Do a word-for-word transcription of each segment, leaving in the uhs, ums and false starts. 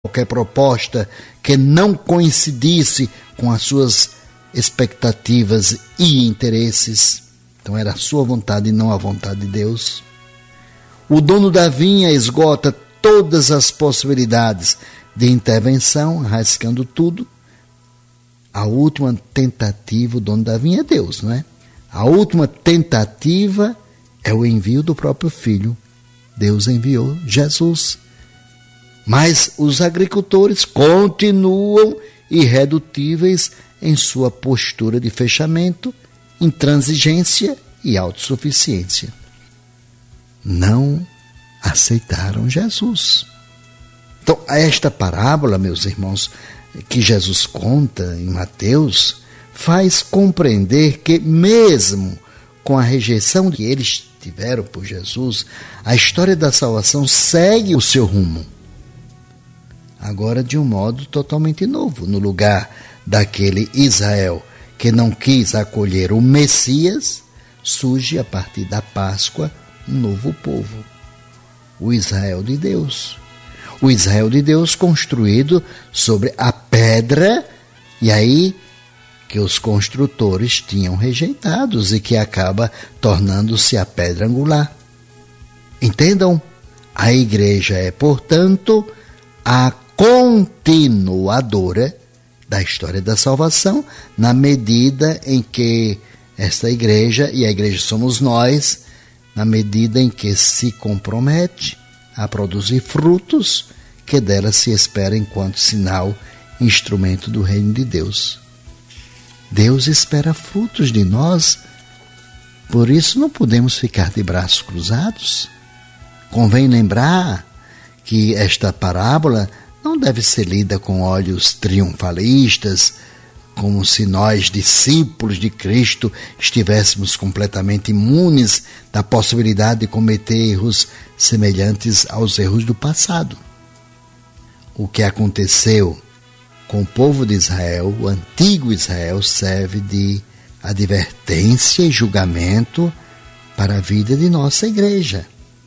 qualquer proposta que não coincidisse com as suas expectativas e interesses. Então era a sua vontade e não a vontade de Deus. O dono da vinha esgota todas as possibilidades de intervenção, arriscando tudo. A última tentativa, o dono da vinha é Deus, não é? A última tentativa é o envio do próprio Filho. Deus enviou Jesus. Mas os agricultores continuam irredutíveis em sua postura de fechamento, intransigência e autossuficiência. Não aceitaram Jesus. Então, esta parábola, meus irmãos, que Jesus conta em Mateus, faz compreender que mesmo com a rejeição que eles tiveram por Jesus, a história da salvação segue o seu rumo. Agora de um modo totalmente novo, no lugar daquele Israel que não quis acolher o Messias, surge a partir da Páscoa um novo povo, o Israel de Deus. O Israel de Deus construído sobre a pedra, e aí que os construtores tinham rejeitados e que acaba tornando-se a pedra angular. Entendam? A igreja é, portanto, a continuadora da história da salvação, na medida em que esta igreja, e a igreja somos nós, na medida em que se compromete a produzir frutos que dela se espera enquanto sinal, instrumento do reino de Deus. Deus espera frutos de nós, por isso não podemos ficar de braços cruzados. Convém lembrar que esta parábola não deve ser lida com olhos triunfalistas, como se nós, discípulos de Cristo, estivéssemos completamente imunes da possibilidade de cometer erros semelhantes aos erros do passado. O que aconteceu com o povo de Israel, o antigo Israel, serve de advertência e julgamento para a vida de nossa igreja.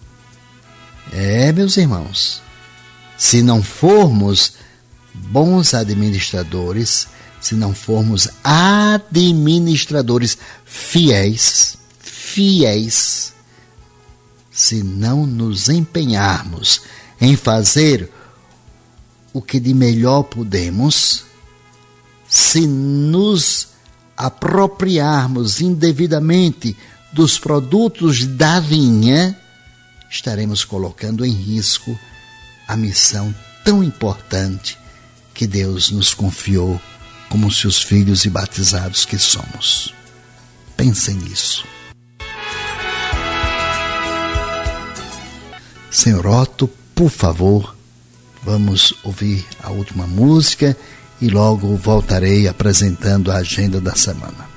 É, meus irmãos, se não formos bons administradores, se não formos administradores fiéis, fiéis, se não nos empenharmos em fazer o que de melhor podemos, se nos apropriarmos indevidamente dos produtos da vinha, estaremos colocando em risco a missão tão importante que Deus nos confiou como seus filhos e batizados que somos. Pensem nisso. Senhor Otto, por favor, vamos ouvir a última música e logo voltarei apresentando a agenda da semana.